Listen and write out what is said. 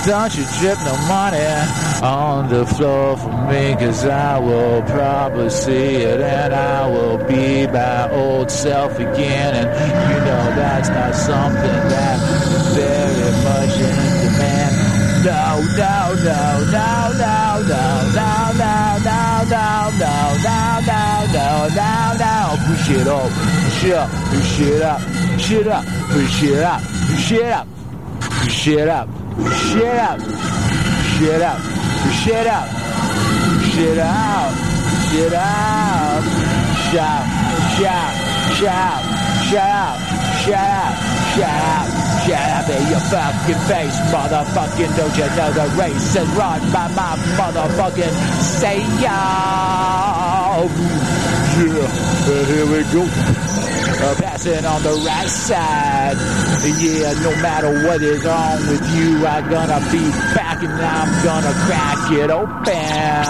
Don't you drip no money on the floor for me, 'cause I will probably see it and I will be my old self again. And you know that's not something that's very much in demand. No, no, no, no, no, no, no, no, no, no, no, no, no, no, no, no. Push it up, push it up, push it up, push it up, push it up, push it up, push it up, push it up, push it up, push it up, push it out, push it out. Shout, shout, shout, shout, shout, shout, shout in your fucking face, motherfucking. Don't you know the race is run by my motherfucking say yo. Yeah, and here we go. Passing on the right side. Yeah, no matter what is wrong with you, I'm gonna be back and I'm gonna crack it open.